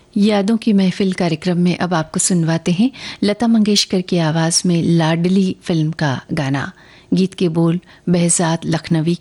यादों की महफिल कार्यक्रम में अब आपको सुनवाते हैं लता मंगेशकर की आवाज में लाडली फिल्म का गाना। गीत के बोल बेहज़ाद लखनवी